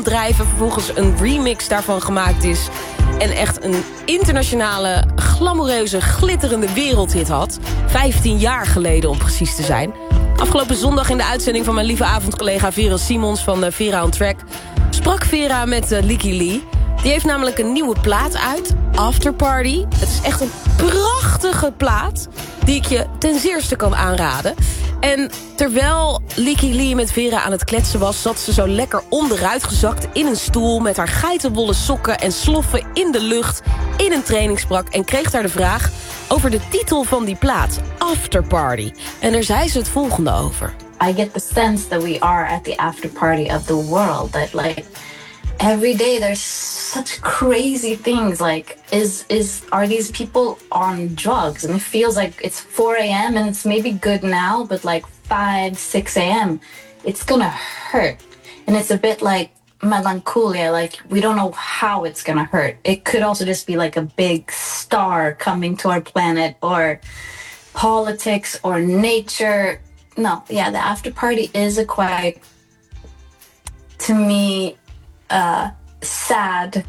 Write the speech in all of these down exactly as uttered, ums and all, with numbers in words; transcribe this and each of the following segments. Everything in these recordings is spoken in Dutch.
drijven, vervolgens een remix daarvan gemaakt is en echt een internationale, glamoureuze, glitterende wereldhit had. Vijftien jaar geleden om precies te zijn. Afgelopen zondag in de uitzending van mijn lieve avondcollega Vera Simons van uh, Vera on Track sprak Vera met uh, Lykke Li. Die heeft namelijk een nieuwe plaat uit, After Party. Het is echt een prachtige plaat die ik je ten zeerste kan aanraden. En terwijl Lykke Li met Vera aan het kletsen was, zat ze zo lekker onderuit gezakt in een stoel met haar geitenwolle sokken en sloffen in de lucht in een trainingsbrak en kreeg daar de vraag over de titel van die plaat, After Party. En daar zei ze het volgende over. I get the sense that we are at the after party of the world. That like every day there's such crazy things. Like is is are these people on drugs? And it feels like it's four a.m. and it's maybe good now, but like five, six a.m. it's gonna hurt. And it's a bit like melancholia, like we don't know how it's gonna hurt. It could also just be like a big star coming to our planet, or politics, or nature. No, yeah, the after party is a quite, to me, uh, sad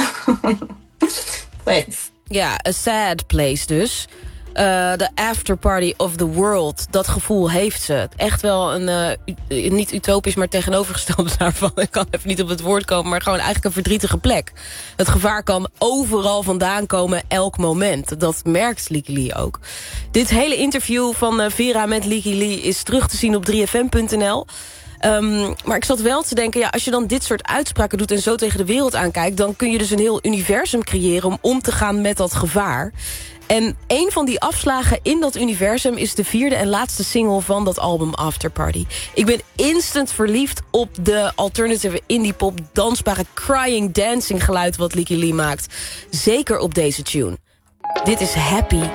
place. Ja, a sad place dus. De uh, after party of the world, dat gevoel heeft ze. Echt wel een, uh, niet utopisch, maar tegenovergestelde daarvan. Ik kan even niet op het woord komen, maar gewoon eigenlijk een verdrietige plek. Het gevaar kan overal vandaan komen, elk moment. Dat merkt Lykke Li ook. Dit hele interview van uh, Vera met Lykke Li is terug te zien op drie f m punt n l. Um, maar ik zat wel te denken, ja, als je dan dit soort uitspraken doet en zo tegen de wereld aankijkt, dan kun je dus een heel universum creëren om om te gaan met dat gevaar. En een van die afslagen in dat universum is de vierde en laatste single van dat album After Party. Ik ben instant verliefd op de alternative indie pop dansbare crying dancing geluid wat Lykke Li maakt. Zeker op deze tune. Dit is Happy.